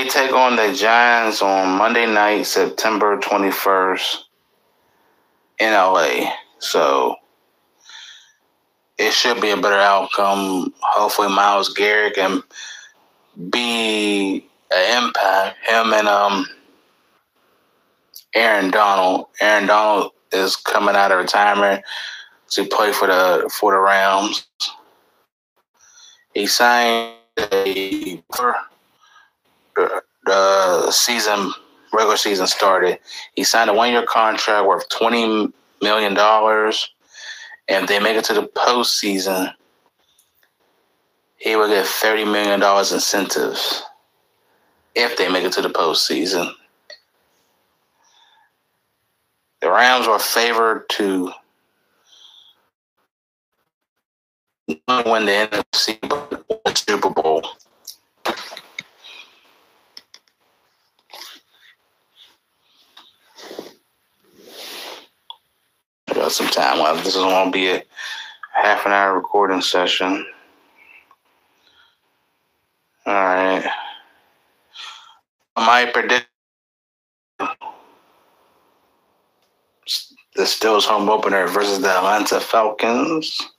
They take on the Giants on Monday night, September 21st in LA. So it should be a better outcome. Hopefully Myles Garrett can be an impact. Him and Aaron Donald. Aaron Donald is coming out of retirement to play for the Rams. He signed the regular season started. He signed a 1-year contract worth $20 million. And if they make it to the postseason, he will get $30 million incentives if they make it to the postseason. The Rams are favored to not win the NFC, but the Super Bowl. I got some time left. This is going to be a half-an-hour recording session. All right. My prediction: the Steelers home opener versus the Atlanta Falcons.